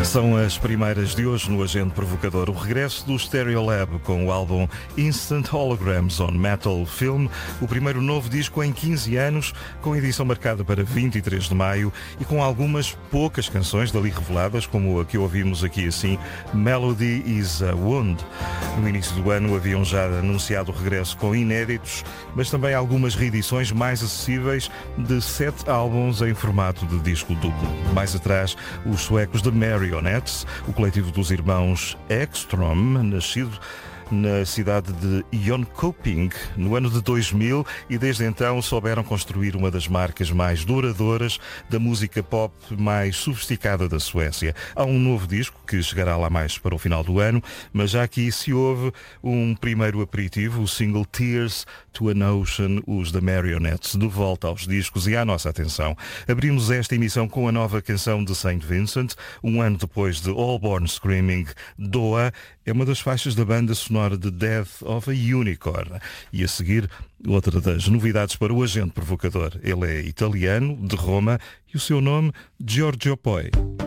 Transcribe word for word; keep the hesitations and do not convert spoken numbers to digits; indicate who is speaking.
Speaker 1: São as primeiras de hoje no Agente Provocador. O regresso do Stereolab com o álbum Instant Holograms on Metal Film, o primeiro novo disco em quinze anos, com edição marcada para vinte e três de maio e com algumas poucas canções dali reveladas, como a que ouvimos aqui assim, Melody is a Wound. No início do ano haviam já anunciado o regresso com inéditos, mas também algumas reedições mais acessíveis de sete álbuns em formato de disco duplo. Mais atrás, os suecos de Marionettes, o coletivo dos irmãos Ekström, nascido na cidade de Jönköping no ano de dois mil, e desde então souberam construir uma das marcas mais duradouras da música pop mais sofisticada da Suécia. Há um novo disco que chegará lá mais para o final do ano, mas já aqui se ouve um primeiro aperitivo, o single Tears to an Ocean, os da Marionettes, de volta aos discos e à nossa atenção. Abrimos esta emissão com a nova canção de Saint Vincent, um ano depois de All Born Screaming. Doa é uma das faixas da banda sonora de Death of a Unicorn. E a seguir, outra das novidades para o Agente Provocador. Ele é italiano, de Roma, e o seu nome, Giorgio Poi.